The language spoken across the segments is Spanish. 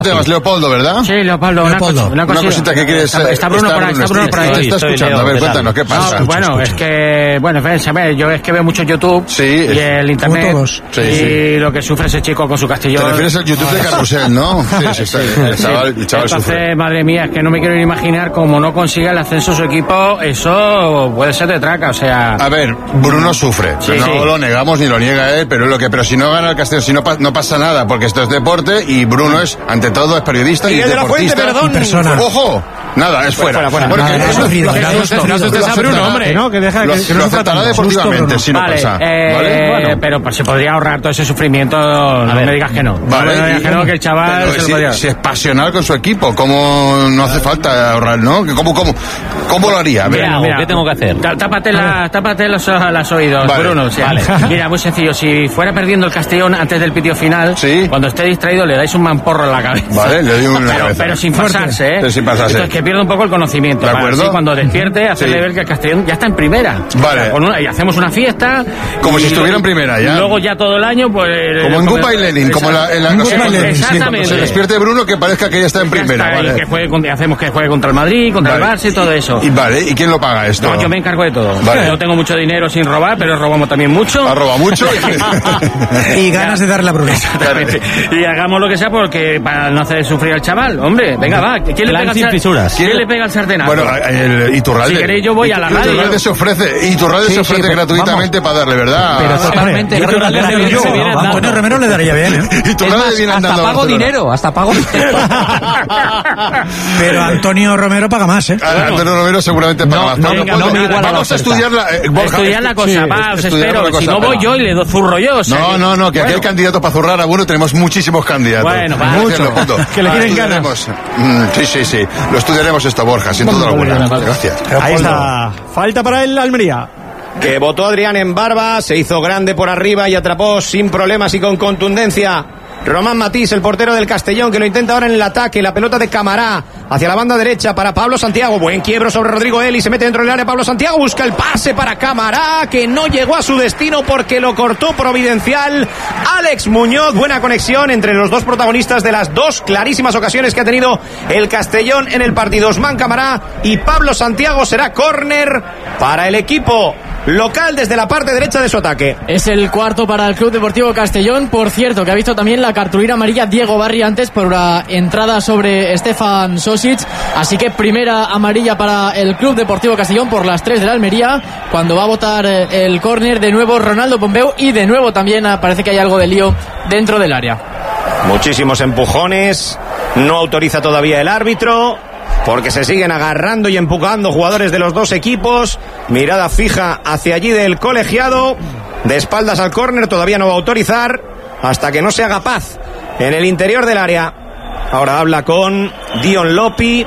Te llamas Leopoldo, ¿verdad? Sí, Leopoldo. Una cosita que quieres... Está Bruno por ahí. Te está escuchando. A ver, cuéntanos, ¿qué pasa? No, bueno, es que... Bueno, yo es que veo mucho YouTube y el internet. Y lo que sufre ese chico con su Castellón. Te refieres al YouTube de Carrusel, ¿no? Sí, el chaval entonces, sufre. madre mía, es que no me quiero ni imaginar cómo no consiga el ascenso su equipo. Eso puede ser de traca, o sea... A ver, Bruno sufre. No lo negamos ni lo niega él, pero si no gana el Castellón, si no pasa nada, porque esto es deporte y Bruno es, ante todo, es periodista y es deportista. Y persona. ¡Ojo! Nada, es fuera. Fuera. Porque no asustes a Bruno, hombre. No, que deja que lo aceptará deportivamente, si no pasa. ¿Vale? Bueno, pero pues, se podría ahorrar todo ese sufrimiento. No me digas que no. Vale, no me digas que no, que el chaval se lo podría. Si es pasional con su equipo, ¿cómo no hace falta ahorrar, no? ¿Cómo lo haría? Mira, ¿qué tengo que hacer? Tápate los oídos, vale. Bruno. O sea, vale. Mira, muy sencillo. Si fuera perdiendo el Castellón antes del pitido final, cuando esté distraído le dais un mamporro en la cabeza. Vale, le doy una cabeza. Pero sin pasarse, ¿eh? Pero sin pasarse. Entonces, que pierda un poco el conocimiento. ¿De acuerdo? Así, cuando despierte, hacerle ver que el Castellón ya está en primera. Vale. O sea, y hacemos una fiesta. Como si estuviera en primera ya. Y luego ya todo el año, pues... Como en Gupa y Lenin, como en la exactamente. Se despierte Bruno, que parezca que ya está en primera. Vale. Y hacemos que juegue contra el Madrid, contra el Barça y todo eso. ¿Y quién lo paga esto? No, yo me encargo de todo. Vale. Yo tengo mucho dinero sin robar, pero robamos también mucho. ¿Ha robado mucho? Y ganas de darle la Bruno. Exactamente. Y hagamos lo que sea porque para no hacer sufrir al chaval. Hombre, venga, va. ¿Quién le pega al sartenazo? Bueno, el Iturralde. Si queréis yo voy a la radio. Iturralde se ofrece gratuitamente para darle, ¿verdad? Pero totalmente. Antonio Romero le daría bien, ¿eh? Iturralde viene andando. Hasta pago dinero. Pero Antonio Romero paga más, ¿eh? Antonio Romero seguramente paga más. Vamos a estudiar la cosa. Va, os espero. Si no voy yo y le doy zurro yo. No, que aquí hay candidatos para zurrar a Bruno. Tenemos muchísimos candidatos. Bueno, va. Muchos. Que le quieren ganas. Sí. Lo estudiaremos esto, Borja, sin duda alguna. Gracias. Ahí está. Falta para el Almería. Que votó Adrián en barba, se hizo grande por arriba y atrapó sin problemas y con contundencia Román Matís, el portero del Castellón, que lo intenta ahora en el ataque. La pelota de Camará hacia la banda derecha para Pablo Santiago. Buen quiebro sobre Rodrigo Eli, se mete dentro del área. Pablo Santiago busca el pase para Camará, que no llegó a su destino porque lo cortó providencial Alex Muñoz. Buena conexión entre los dos protagonistas de las dos clarísimas ocasiones que ha tenido el Castellón en el partido. Osman Camará y Pablo Santiago. Será córner para el equipo local desde la parte derecha de su ataque. Es el cuarto para el Club Deportivo Castellón. Por cierto, que ha visto también la cartulina amarilla Diego Barri antes por la entrada sobre Stefan Sosic. Así que primera amarilla para el Club Deportivo Castellón por las 3 de la Almería, cuando va a votar el córner de nuevo Ronaldo Pompeu. Y de nuevo también parece que hay algo de lío dentro del área. Muchísimos empujones. No autoriza todavía el árbitro, porque se siguen agarrando y empujando jugadores de los dos equipos. Mirada fija hacia allí del colegiado. De espaldas al córner, todavía no va a autorizar hasta que no se haga paz en el interior del área. Ahora habla con Dion Lopi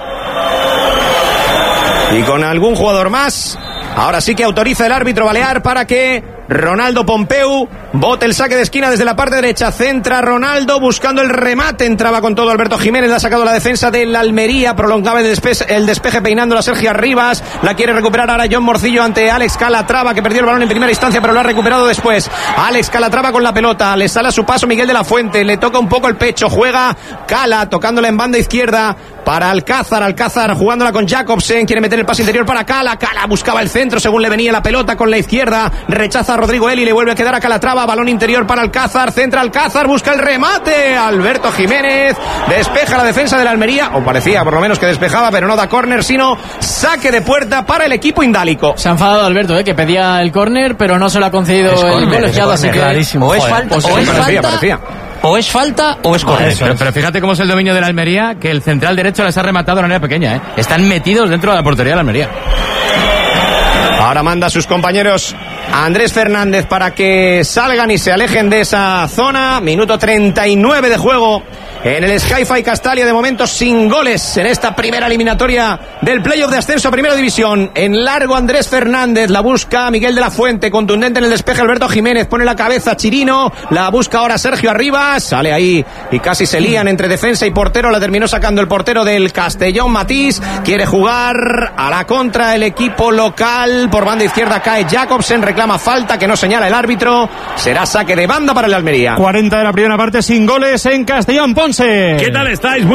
y con algún jugador más. Ahora sí que autoriza el árbitro balear para que Ronaldo Pompeu bote el saque de esquina desde la parte derecha. Centra Ronaldo buscando el remate. Entraba con todo Alberto Jiménez. Le ha sacado la defensa del Almería. Prolongaba el despeje peinando a Sergio Arribas. La quiere recuperar ahora John Morcillo ante Alex Calatrava, que perdió el balón en primera instancia pero lo ha recuperado después. Alex Calatrava con la pelota. Le sale a su paso Miguel de la Fuente. Le toca un poco el pecho. Juega Cala tocándola en banda izquierda para Alcázar. Alcázar jugándola con Jacobsen. Quiere meter el pase interior para Cala. Cala buscaba el centro según le venía la pelota con la izquierda. Rechaza a Rodrigo Eli. Le vuelve a quedar a Calatrava. Balón interior para Alcázar. Centra Alcázar. Busca el remate. Alberto Jiménez. Despeja la defensa de la Almería. O parecía por lo menos que despejaba, pero no da córner, sino saque de puerta para el equipo indálico. Se ha enfadado Alberto, que pedía el córner, pero no se lo ha concedido el colegiado. Así que clarísimo. O es falta, parecía. O es falta o es córner. Pero fíjate cómo es el dominio de la Almería, que el central derecho les ha rematado de manera pequeña, ¿eh? Están metidos dentro de la portería de la Almería. Ahora manda a sus compañeros a Andrés Fernández para que salgan y se alejen de esa zona. Minuto 39 de juego en el Sky-Fi Castalia, de momento sin goles en esta primera eliminatoria del playoff de ascenso a Primera División. En largo Andrés Fernández, la busca Miguel de la Fuente, contundente en el despeje Alberto Jiménez, pone la cabeza Chirino, la busca ahora Sergio Arribas, sale ahí y casi se lían entre defensa y portero. La terminó sacando el portero del Castellón, Matís. Quiere jugar a la contra el equipo local. Por banda izquierda cae Jacobsen, reclama falta que no señala el árbitro. Será saque de banda para el Almería. 40 de la primera parte sin goles en Castellón. Ponce Monse. ¿Qué tal estáis?